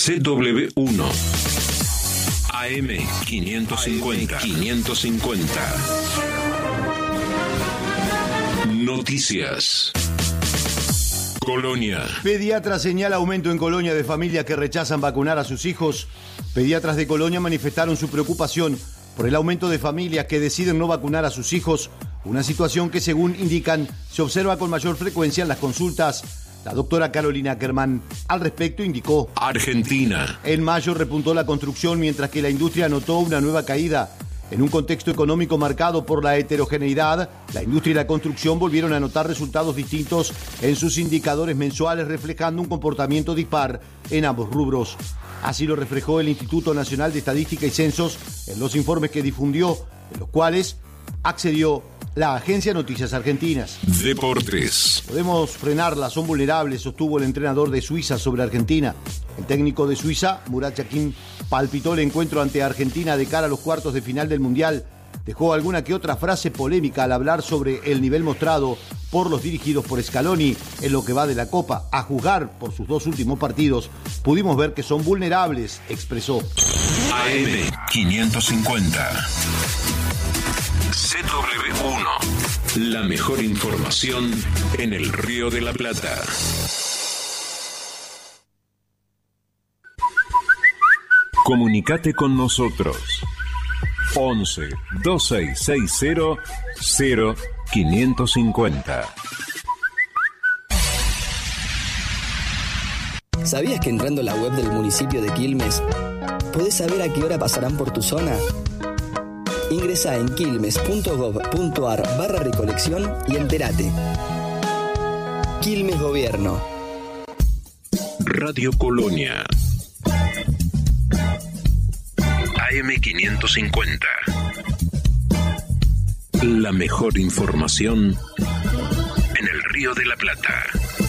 CW1 AM 550. Noticias. Colonia. Pediatra señala aumento en Colonia de familias que rechazan vacunar a sus hijos. Pediatras de Colonia manifestaron su preocupación por el aumento de familias que deciden no vacunar a sus hijos, una situación que, según indican, se observa con mayor frecuencia en las consultas. La doctora Carolina Ackerman al respecto indicó: Argentina. En mayo repuntó la construcción mientras que la industria notó una nueva caída. En un contexto económico marcado por la heterogeneidad, la industria y la construcción volvieron a notar resultados distintos en sus indicadores mensuales, reflejando un comportamiento dispar en ambos rubros. Así lo reflejó el Instituto Nacional de Estadística y Censos en los informes que difundió, de los cuales accedió la Agencia Noticias Argentinas. Deportes. Podemos frenarlas, son vulnerables, sostuvo el entrenador de Suiza sobre Argentina. El técnico de Suiza, Murat Yakin, palpitó el encuentro ante Argentina de cara a los cuartos de final del Mundial. Dejó alguna que otra frase polémica al hablar sobre el nivel mostrado por los dirigidos por Scaloni en lo que va de la Copa. A juzgar por sus dos últimos partidos, pudimos ver que son vulnerables, expresó. AM 550. CW1. La mejor información en el Río de la Plata. Comunicate con nosotros. 11 2660 0550. ¿Sabías que entrando a la web del municipio de Quilmes podés saber a qué hora pasarán por tu zona? Ingresá en quilmes.gov.ar/recolección y entérate. Quilmes Gobierno. Radio Colonia. AM 550. La mejor información en el Río de la Plata.